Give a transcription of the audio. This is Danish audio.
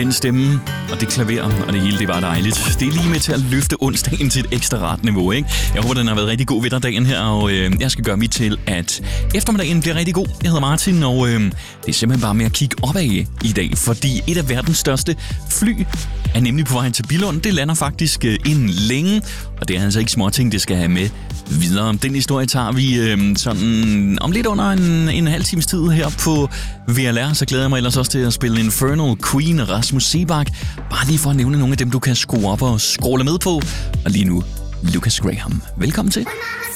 den stemme, og det klaver, og det hele, det var dejligt. Det er lige med til at løfte onsdagen til et ekstra rart niveau, ikke? Jeg håber, den har været rigtig god ved dig dagen her, og jeg skal gøre mit til, at eftermiddagen bliver rigtig god. Jeg hedder Martin, og det er simpelthen bare med at kigge opad i dag, fordi et af verdens største fly er nemlig på vej til Billund. Det lander faktisk inden længe, og det er altså ikke småting, det skal have med videre. Den historie tager vi sådan om lidt under en halv times tid her på VLR. Så glæder jeg mig ellers også til at spille Infernal, Queen, Rasmus Seebach. Bare lige for at nævne nogle af dem, du kan skrue op og scrolle med på. Og lige nu, Lucas Graham. Velkommen til.